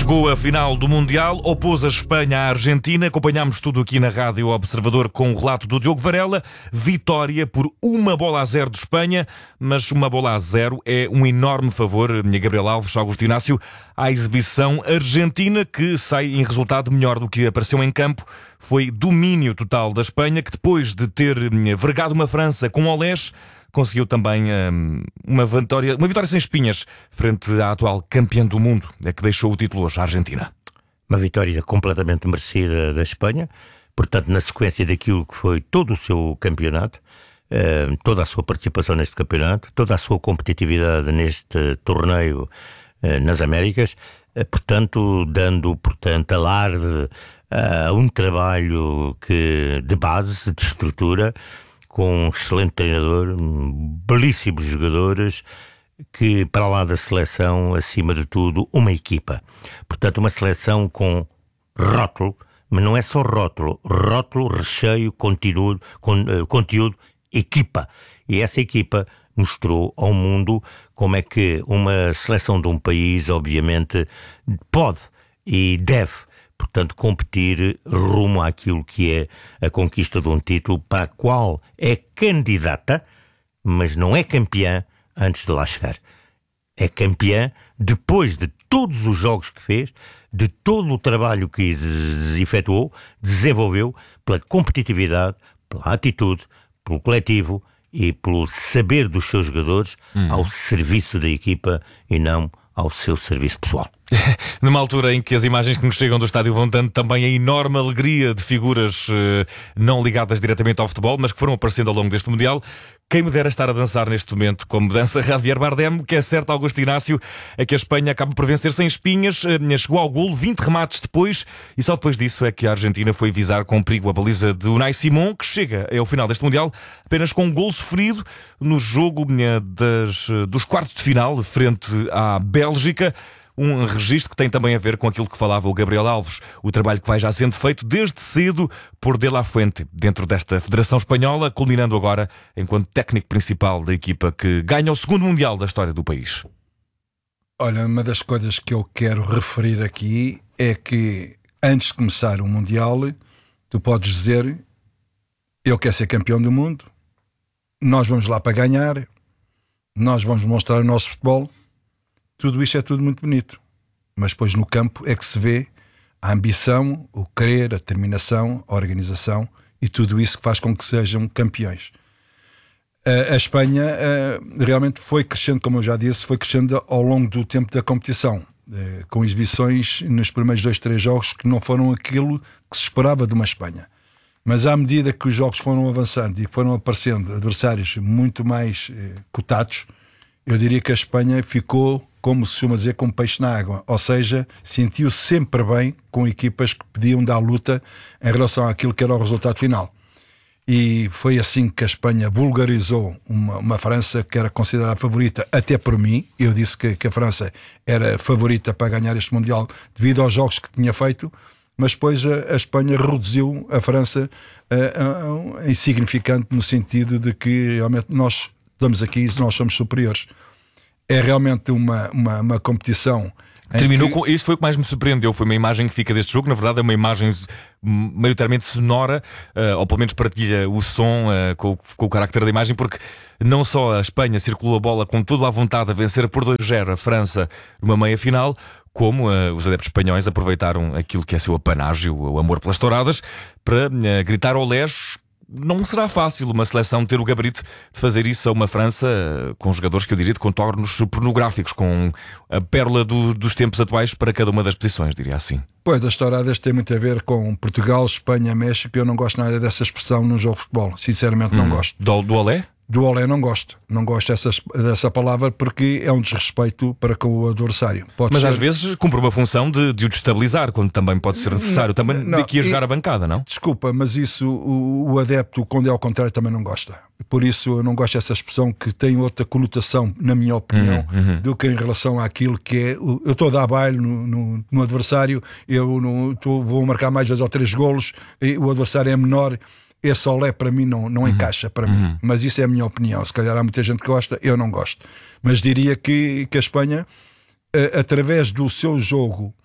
Chegou a final do Mundial, opôs a Espanha à Argentina. Acompanhámos tudo aqui na Rádio Observador com o relato do Diogo Varela. Vitória por 1-0 de Espanha, mas 1-0 é um enorme favor, minha Gabriel Alves, Augusto Inácio, à exibição argentina, que sai em resultado melhor do que apareceu em campo. Foi domínio total da Espanha, que depois de ter vergado uma França com olés, conseguiu também uma vitória sem espinhas frente à atual campeã do mundo, que deixou o título hoje, a Argentina. Uma vitória completamente merecida da Espanha, portanto, na sequência daquilo que foi todo o seu campeonato, toda a sua participação neste campeonato, toda a sua competitividade neste torneio nas Américas, dando alarde a um trabalho de base, de estrutura, com um excelente treinador, belíssimos jogadores, que para lá da seleção, acima de tudo, uma equipa. Portanto, uma seleção com rótulo, mas não é só rótulo, recheio, conteúdo, equipa. E essa equipa mostrou ao mundo como é que uma seleção de um país, obviamente, pode e deve, portanto, competir rumo àquilo que é a conquista de um título para a qual é candidata, mas não é campeã antes de lá chegar. É campeã depois de todos os jogos que fez, de todo o trabalho que efetuou, desenvolveu, pela competitividade, pela atitude, pelo coletivo e pelo saber dos seus jogadores ao serviço da equipa e não ao seu serviço pessoal. Numa altura em que as imagens que nos chegam do estádio vão dando também a enorme alegria de figuras não ligadas diretamente ao futebol, mas que foram aparecendo ao longo deste Mundial. Quem me dera estar a dançar neste momento como dança Javier Bardem, que é certo, Augusto Inácio, é que a Espanha acaba por vencer sem espinhas, chegou ao golo, 20 remates depois, e só depois disso é que a Argentina foi visar com perigo a baliza de Unai Simón, que chega ao final deste Mundial apenas com um golo sofrido no jogo dos quartos de final, frente à Bélgica. Um registro que tem também a ver com aquilo que falava o Gabriel Alves, o trabalho que vai já sendo feito desde cedo por De La Fuente, dentro desta Federação Espanhola, culminando agora enquanto técnico principal da equipa que ganha o segundo Mundial da história do país. Olha, uma das coisas que eu quero referir aqui é que antes de começar o Mundial, tu podes dizer: eu quero ser campeão do mundo, nós vamos lá para ganhar, nós vamos mostrar o nosso futebol. Tudo isto é tudo muito bonito, mas depois no campo é que se vê a ambição, o querer, a determinação, a organização e tudo isso que faz com que sejam campeões. A Espanha realmente foi crescendo, como eu já disse, foi crescendo ao longo do tempo da competição, com exibições nos primeiros 2-3 jogos que não foram aquilo que se esperava de uma Espanha. Mas à medida que os jogos foram avançando e foram aparecendo adversários muito mais cotados, eu diria que a Espanha ficou, como se costuma dizer, com peixe na água. Ou seja, sentiu-se sempre bem com equipas que podiam dar luta em relação àquilo que era o resultado final. E foi assim que a Espanha vulgarizou uma França que era considerada favorita, até por mim. Eu disse que a França era favorita para ganhar este Mundial devido aos jogos que tinha feito, mas depois a Espanha reduziu a França a insignificante, no sentido de que realmente nós estamos aqui e nós somos superiores. É realmente uma competição. Terminou com... Isso foi o que mais me surpreendeu. Foi uma imagem que fica deste jogo. Na verdade é uma imagem maioritariamente sonora, ou pelo menos partilha o som com o carácter da imagem, porque não só a Espanha circulou a bola com toda a vontade a vencer por 2-0 a França numa meia-final, como os adeptos espanhóis aproveitaram aquilo que é seu apanágio, o amor pelas touradas, para gritar olés. Não será fácil uma seleção ter o gabarito de fazer isso a uma França com jogadores que eu diria de contornos pornográficos, com a pérola dos tempos atuais para cada uma das posições, diria assim. Pois, as touradas têm muito a ver com Portugal, Espanha, México. Eu não gosto nada dessa expressão no jogo de futebol. Sinceramente não gosto. Do olé? Do olé não gosto. Não gosto dessa palavra, porque é um desrespeito para com o adversário. Mas às vezes cumpre uma função de o destabilizar, quando também pode ser necessário. Também daqui a jogar a bancada, não? Desculpa, mas isso o adepto, quando é ao contrário, também não gosta. Por isso eu não gosto dessa expressão, que tem outra conotação, na minha opinião, do que em relação àquilo que é... Eu estou a dar baile no adversário, vou marcar mais 2 ou 3 golos, e o adversário é menor. Esse olé para mim não encaixa para mim, mas isso é a minha opinião. Se calhar há muita gente que gosta, eu não gosto, mas diria que a Espanha, através do seu jogo,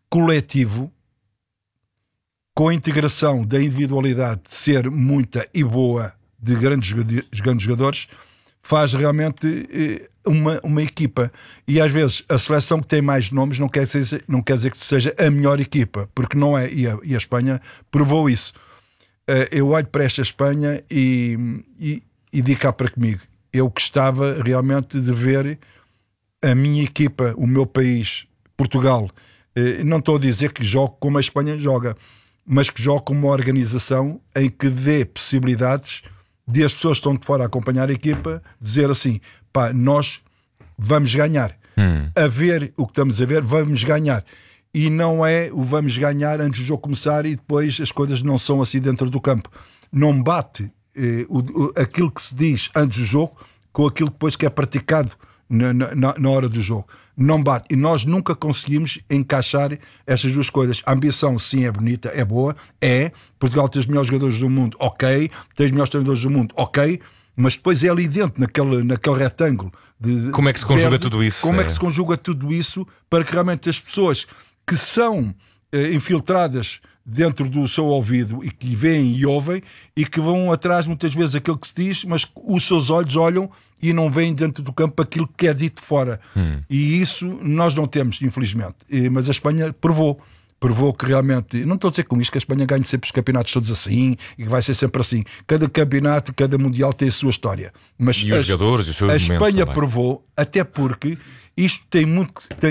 coletivo, com a integração da individualidade de ser muita e boa de grandes jogadores, faz realmente uma equipa. E às vezes a seleção que tem mais nomes não quer dizer que seja a melhor equipa, porque não é, e a Espanha provou isso. Eu olho para esta Espanha e digo cá para comigo, eu gostava realmente de ver a minha equipa, o meu país, Portugal. Não estou a dizer que jogue como a Espanha joga, mas que jogue como uma organização em que dê possibilidades de as pessoas que estão de fora a acompanhar a equipa dizer assim, pá, nós vamos ganhar. A ver o que estamos a ver, vamos ganhar. E não é o vamos ganhar antes do jogo começar e depois as coisas não são assim dentro do campo. Não bate aquilo que se diz antes do jogo com aquilo depois que é praticado na hora do jogo. Não bate. E nós nunca conseguimos encaixar estas duas coisas. A ambição, sim, é bonita, é boa, é. Portugal tem os melhores jogadores do mundo, ok. Tem os melhores treinadores do mundo, ok. Mas depois é ali dentro, naquele retângulo. Como é que se conjuga tudo isso? Como é que se conjuga tudo isso para que realmente as pessoas que são infiltradas dentro do seu ouvido e que veem e ouvem e que vão atrás muitas vezes daquilo que se diz, mas os seus olhos olham e não veem dentro do campo aquilo que é dito fora. E isso nós não temos, infelizmente. Mas a Espanha provou que realmente, não estou a dizer com isto que a Espanha ganha sempre os campeonatos todos assim e que vai ser sempre assim. Cada campeonato, cada mundial tem a sua história. Mas e os jogadores, os seus a Espanha também provou, até porque isto tem muito,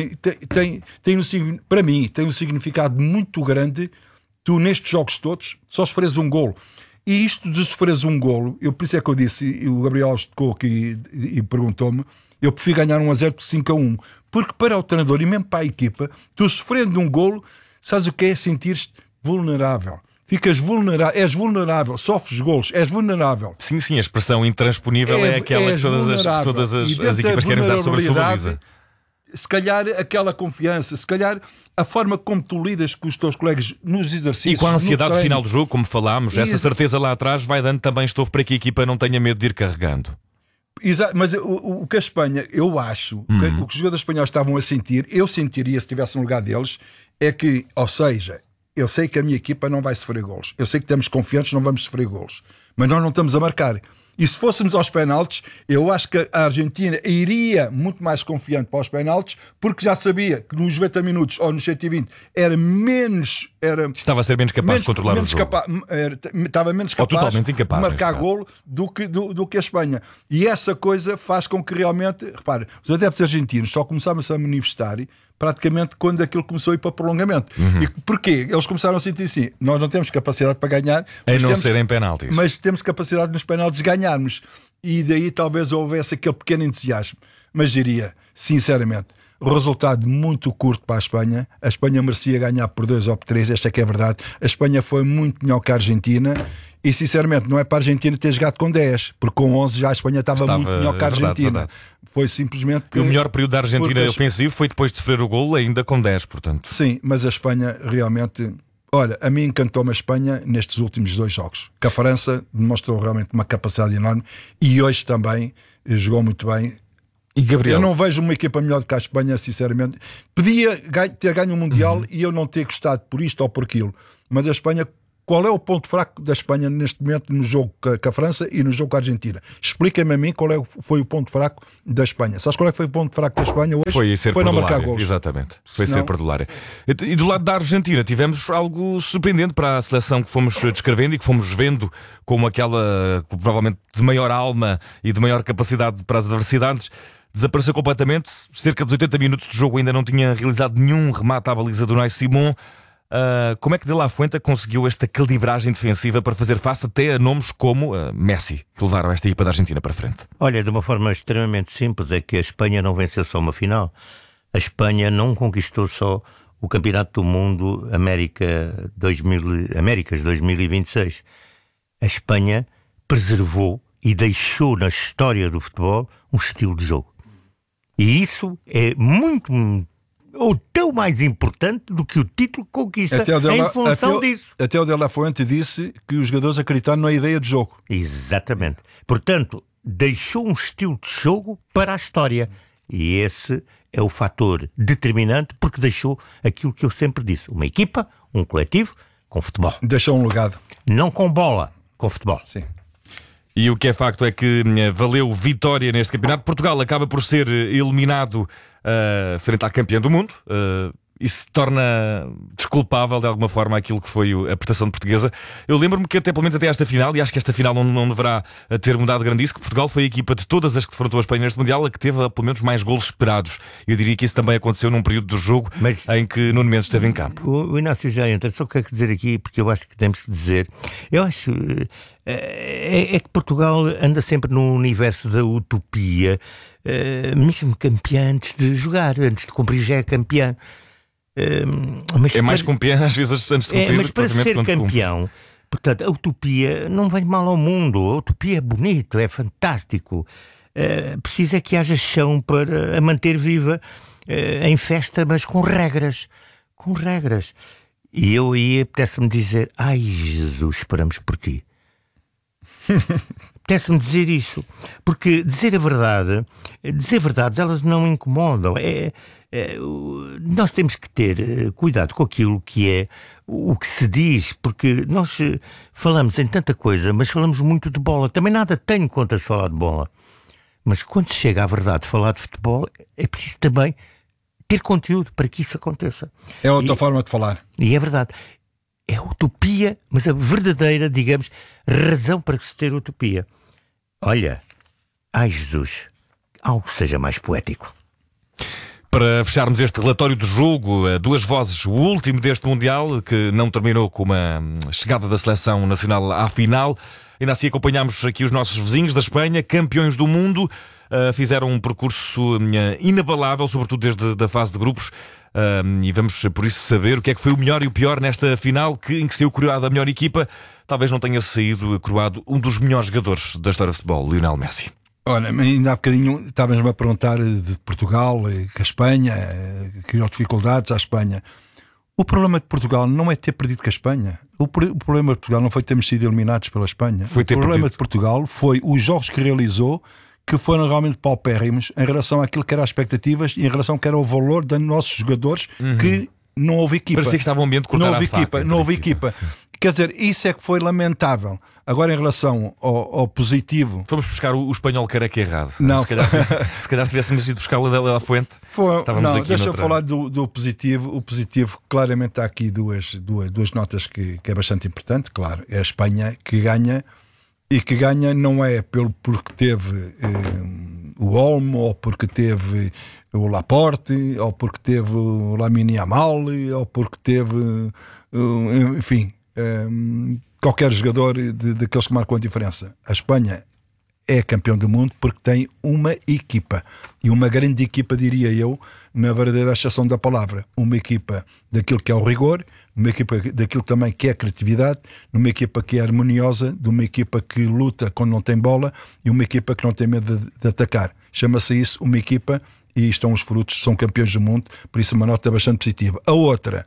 para mim, tem um significado muito grande. Tu nestes jogos todos só sofres um golo. E isto de sofreres um golo, por isso é que eu disse, e o Gabriel Alves tocou aqui e perguntou-me, eu prefiro ganhar 1-0 que 5-1. Porque para o treinador e mesmo para a equipa, tu sofrendo um golo, sabes o que é? Sentir-te vulnerável. Ficas vulnerável, és vulnerável, sofres golos, és vulnerável. Sim, a expressão intransponível é aquela que todas as equipas querem usar sobre a sua baliza. Se calhar aquela confiança, se calhar a forma como tu lidas com os teus colegas nos exercícios. E com a ansiedade do final do jogo, como falámos, essa certeza lá atrás vai dando também estofo para que a equipa não tenha medo de ir carregando. Exato, mas o que a Espanha, eu acho, o que os jogadores espanhóis estavam a sentir, eu sentiria se estivesse no lugar deles, é que, ou seja, eu sei que a minha equipa não vai sofrer golos, eu sei que estamos confiantes, não vamos sofrer golos, mas nós não estamos a marcar. E se fôssemos aos penaltis, eu acho que a Argentina iria muito mais confiante para os penaltis, porque já sabia que nos 90 minutos ou nos 120 estava a ser menos capaz de controlar o jogo. Estava menos capaz totalmente incapaz, de marcar golo do que a Espanha. E essa coisa faz com que realmente, repare, os adeptos argentinos só começaram a manifestar praticamente quando aquilo começou a ir para prolongamento. E porquê? Eles começaram a sentir assim, nós não temos capacidade para ganhar, ser em penaltis, mas temos capacidade nos penaltis de ganharmos. E daí talvez houvesse aquele pequeno entusiasmo. Mas diria, sinceramente, o resultado muito curto para a Espanha merecia ganhar por 2 ou por 3, esta é que é a verdade. A Espanha foi muito melhor que a Argentina. E sinceramente não é para a Argentina ter jogado com 10, porque com 11 já a Espanha estava muito melhor que a Argentina. Verdade. Foi simplesmente que... E o melhor período da Argentina ofensivo foi depois de sofrer o golo, ainda com 10, portanto. Sim, mas a Espanha realmente... Olha, a mim encantou-me a Espanha nestes últimos 2 jogos, que a França demonstrou realmente uma capacidade enorme e hoje também jogou muito bem. E Gabriel? Eu não vejo uma equipa melhor do que a Espanha, sinceramente. Podia ter ganho o Mundial e eu não ter gostado por isto ou por aquilo, mas a Espanha... Qual é o ponto fraco da Espanha neste momento no jogo com a França e no jogo com a Argentina? Explica-me a mim foi o ponto fraco da Espanha. Sabes qual é que foi o ponto fraco da Espanha hoje? Foi não marcar golos. Exatamente. Foi ser perdulária. E do lado da Argentina tivemos algo surpreendente para a seleção que fomos descrevendo e que fomos vendo como aquela provavelmente de maior alma e de maior capacidade para as adversidades. Desapareceu completamente. Cerca de 80 minutos de jogo ainda não tinha realizado nenhum remate à baliza do Unai Simón. Como é que De La Fuente conseguiu esta calibragem defensiva para fazer face até a nomes como Messi, que levaram esta equipa da Argentina para frente? Olha, de uma forma extremamente simples, é que a Espanha não venceu só uma final. A Espanha não conquistou só o Campeonato do Mundo Américas 2026. A Espanha preservou e deixou na história do futebol um estilo de jogo. E isso é muito... ou tão mais importante do que o título que conquista em função disso. Até o De La Fuente disse que os jogadores acreditaram na ideia de jogo. Exatamente. Portanto, deixou um estilo de jogo para a história. E esse é o fator determinante, porque deixou aquilo que eu sempre disse: uma equipa, um coletivo, com futebol. Deixou um legado. Não com bola, com futebol. Sim. E o que é facto é que valeu vitória neste campeonato. Portugal acaba por ser eliminado frente à campeã do mundo. Isso torna desculpável de alguma forma aquilo que foi a prestação portuguesa. Eu lembro-me que pelo menos até esta final, e acho que esta final não deverá ter mudado grande isso, que Portugal foi a equipa de todas as que defrontou a Espanha neste Mundial a que teve pelo menos mais golos esperados. Eu diria que isso também aconteceu num período do jogo em que Nuno Mendes esteve em campo. O Inácio já entra, só quero dizer aqui, porque eu acho que temos que dizer, eu acho é que Portugal anda sempre no universo da utopia, mesmo campeã antes de jogar, antes de cumprir já é campeã. Mas mais campeão às vezes antes de cumprir. Mas para ser campeão, portanto, a utopia não vem mal ao mundo. A utopia é bonito, é fantástico. Precisa que haja chão para a manter viva em festa, mas com regras. Com regras. E eu aí apetece-me dizer: ai Jesus, esperamos por ti. Apetece-me dizer isso. Porque dizer verdades, elas não incomodam. Nós temos que ter cuidado com aquilo que é o que se diz, porque nós falamos em tanta coisa, mas falamos muito de bola. Também nada tenho contra se falar de bola. Mas quando se chega à verdade falar de futebol, é preciso também ter conteúdo para que isso aconteça. É outra forma de falar. E é verdade. É utopia, mas a verdadeira, digamos, razão para se ter utopia. Olha, ai Jesus, algo que seja mais poético. Para fecharmos este relatório do jogo, a duas vozes, o último deste Mundial, que não terminou com uma chegada da Seleção Nacional à final. Ainda assim acompanhámos aqui os nossos vizinhos da Espanha, campeões do mundo, fizeram um percurso inabalável, sobretudo desde a fase de grupos, e vamos por isso saber o que é que foi o melhor e o pior nesta final, em que saiu coroada a melhor equipa. Talvez não tenha saído coroado um dos melhores jogadores da história do futebol, Lionel Messi. Olha, ainda há bocadinho estavas-me a perguntar de Portugal, que a Espanha criou dificuldades à Espanha. O problema de Portugal não é ter perdido com a Espanha. O problema de Portugal não foi termos sido eliminados pela Espanha. O problema de Portugal foi os jogos que realizou, que foram realmente paupérrimos em relação àquilo que eram as expectativas e em relação ao que era o valor dos nossos jogadores, que não houve equipa. Parecia que estava um ambiente de cortar a faca. Não houve equipa. Sim. Quer dizer, isso é que foi lamentável. Agora, em relação ao positivo... Fomos buscar o espanhol careca errado. Não. Se calhar se tivéssemos ido buscar o da Fuente, estávamos aqui deixa eu noutra... falar do positivo. O positivo, claramente, há aqui duas notas que é bastante importante. Claro, é a Espanha que ganha, e que ganha não é porque teve o Olmo, ou porque teve o Laporte, ou porque teve o Lamine Yamal, ou porque teve, enfim... qualquer jogador daqueles que marcam a diferença. A Espanha é campeão do mundo porque tem uma equipa, e uma grande equipa, diria eu, na verdadeira acessão da palavra. Uma equipa daquilo que é o rigor, uma equipa daquilo também que é a criatividade, uma equipa que é harmoniosa, de uma equipa que luta quando não tem bola, e uma equipa que não tem medo de atacar. Chama-se isso uma equipa, e estão os frutos, são campeões do mundo, por isso uma nota bastante positiva. A outra...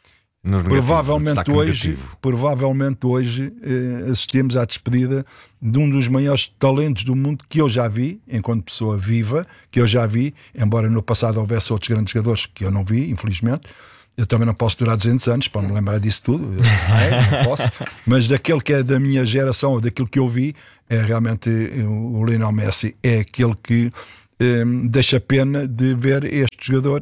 Provavelmente hoje assistimos à despedida de um dos maiores talentos do mundo que eu já vi, enquanto pessoa viva, que eu já vi, embora no passado houvesse outros grandes jogadores que eu não vi, infelizmente. Eu também não posso durar 200 anos para me lembrar disso tudo, não posso. Mas daquele que é da minha geração, ou daquilo que eu vi, é realmente o Lionel Messi. É aquele que deixa pena de ver este jogador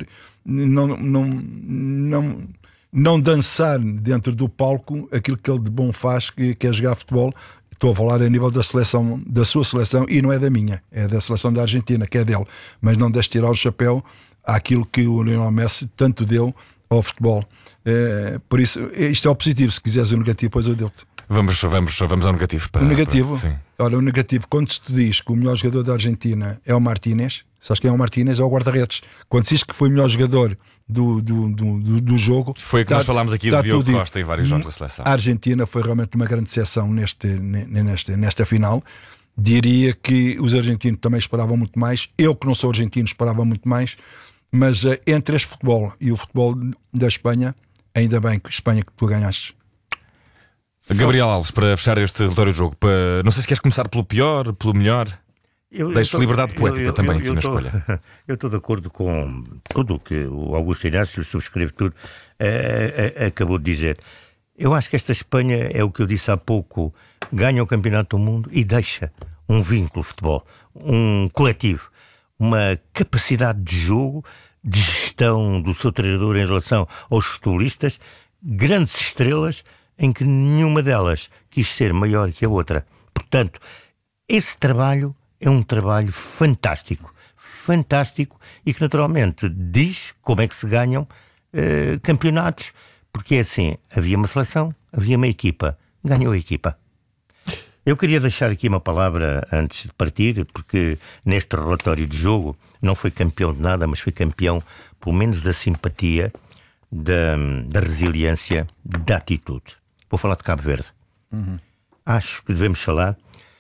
não dançar dentro do palco aquilo que ele de bom faz, que é jogar futebol. Estou a falar a nível da seleção, da sua seleção, e não é da minha, é da seleção da Argentina, que é dele. Mas não deixe tirar o chapéu àquilo que o Lionel Messi tanto deu ao futebol. Por isso, isto é o positivo. Se quiseres o negativo, depois eu deu-te. Vamos ao negativo. O negativo? Olha, o negativo, quando se te diz que o melhor jogador da Argentina é o Martínez, sabes quem é o Martínez? É o guarda-redes. Quando se diz que foi o melhor jogador do jogo... Foi o que nós falámos aqui do Diogo Costa em vários jogos da seleção. A Argentina foi realmente uma grande decepção nesta final. Diria que os argentinos também esperavam muito mais. Eu, que não sou argentino, esperava muito mais. Mas entre este futebol e o futebol da Espanha, ainda bem que Espanha que tu ganhaste. Gabriel Alves, para fechar este relatório do jogo, não sei se queres começar pelo pior, pelo melhor. Deixo liberdade poética também aqui na escolha. Eu estou de acordo com tudo o que o Augusto Inácio subscreve tudo, acabou de dizer. Eu acho que esta Espanha é o que eu disse há pouco, ganha o Campeonato do Mundo e deixa um vínculo de futebol, um coletivo, uma capacidade de jogo, de gestão do seu treinador em relação aos futebolistas, grandes estrelas em que nenhuma delas quis ser maior que a outra. Portanto, esse trabalho é um trabalho fantástico, fantástico, e que naturalmente diz como é que se ganham campeonatos, porque é assim, havia uma seleção, havia uma equipa, ganhou a equipa. Eu queria deixar aqui uma palavra antes de partir, porque neste relatório de jogo não foi campeão de nada, mas foi campeão pelo menos da simpatia, da resiliência, da atitude. Vou falar de Cabo Verde. Acho que devemos falar,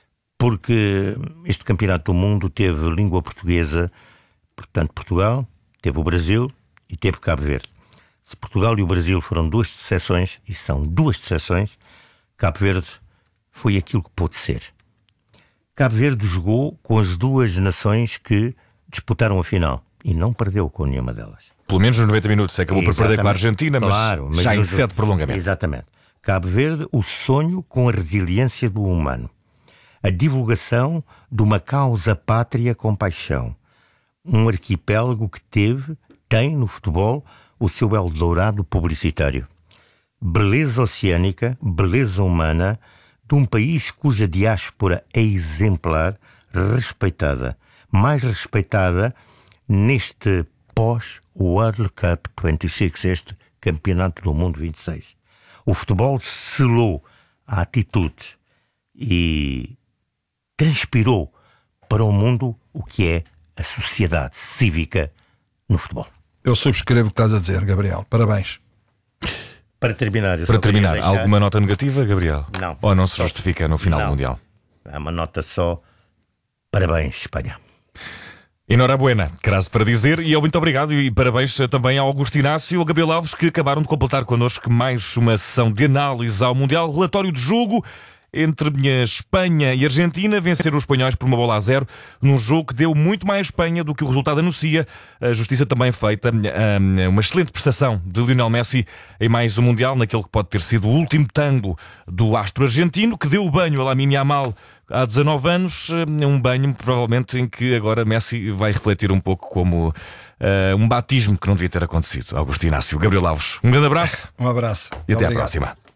porque este Campeonato do Mundo teve língua portuguesa, portanto Portugal, teve o Brasil e teve Cabo Verde. Se Portugal e o Brasil foram duas decepções, e são duas decepções, Cabo Verde foi aquilo que pôde ser. Cabo Verde jogou com as duas nações que disputaram a final e não perdeu com nenhuma delas. Pelo menos nos 90 minutos, acabou por perder com a Argentina, claro, mas já em 7 prolongamentos. Exatamente. Cabo Verde, o sonho com a resiliência do humano. A divulgação de uma causa pátria com paixão. Um arquipélago que tem no futebol o seu Eldorado publicitário. Beleza oceânica, beleza humana, de um país cuja diáspora é exemplar, respeitada. Mais respeitada neste pós-World Cup 26, este Campeonato do Mundo 26. O futebol selou a atitude e transpirou para o mundo o que é a sociedade cívica no futebol. Eu subscrevo o que estás a dizer, Gabriel. Parabéns. Para terminar, alguma nota negativa, Gabriel? Não. Ou não se justifica no final do Mundial? Há uma nota só. Parabéns, Espanha. Enhorabuena, crase para dizer, e muito obrigado e parabéns também ao Augusto Inácio e ao Gabriel Alves, que acabaram de completar connosco mais uma sessão de análise ao Mundial. Relatório de jogo entre Espanha e Argentina. Venceram os espanhóis por 1-0 num jogo que deu muito mais Espanha do que o resultado anuncia. A justiça também feita. Uma excelente prestação de Lionel Messi em mais um Mundial, naquele que pode ter sido o último tango do astro argentino, que deu o banho a Lamine Yamal há 19 anos. Um banho, provavelmente, em que agora Messi vai refletir um pouco como um batismo que não devia ter acontecido. Augusto Inácio, Gabriel Alves, um grande abraço. Um abraço. E até à próxima.